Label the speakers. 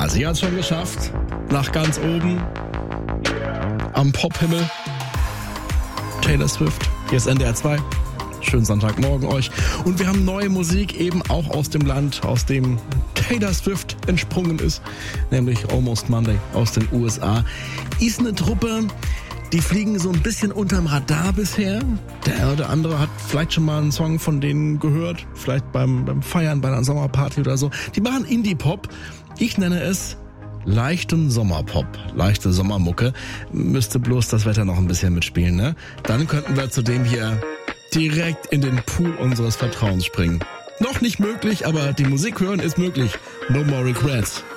Speaker 1: Ja, sie hat es schon geschafft. Nach ganz oben. Am Pophimmel. Taylor Swift. Hier ist NDR 2. Schönen Sonntagmorgen euch. Und wir haben neue Musik eben auch aus dem Land, aus dem Taylor Swift entsprungen ist. Nämlich Almost Monday aus den USA. Ist eine Truppe, die fliegen so ein bisschen unterm Radar bisher. Der eine oder andere hat vielleicht schon mal einen Song von denen gehört. Vielleicht beim Feiern, bei einer Sommerparty oder so. Die machen Indie-Pop. Ich nenne es leichten Sommerpop, leichte Sommermucke. Müsste bloß das Wetter noch ein bisschen mitspielen, ne? Dann könnten wir zudem hier direkt in den Pool unseres Vertrauens springen. Noch nicht möglich, aber die Musik hören ist möglich. No more regrets.